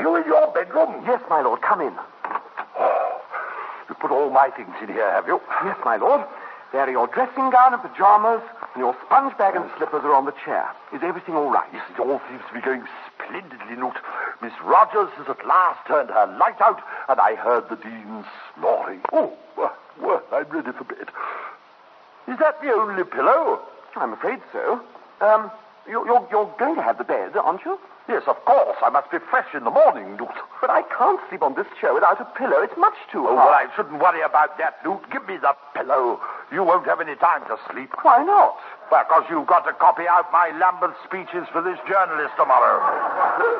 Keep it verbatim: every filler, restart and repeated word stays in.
you in your bedroom? Yes, my lord. Come in. Oh, you put all my things in here, have you? Yes, my lord. There are your dressing gown and pajamas, and your sponge bag and slippers are on the chair. Is everything all right? Yes, it all seems to be going splendidly, Newt. Miss Rogers has at last turned her light out, and I heard the Dean snoring. Oh, well, well, I'm ready for bed. Is that the only pillow? I'm afraid so. Um, you're, you're, you're going to have the bed, aren't you? Yes, of course. I must be fresh in the morning, Newt. But I can't sleep on this chair without a pillow. It's much too Oh, hard. well, I shouldn't worry about that, Newt. Give me the pillow. You won't have any time to sleep. Why not? Because you've got to copy out my Lambeth speeches for this journalist tomorrow.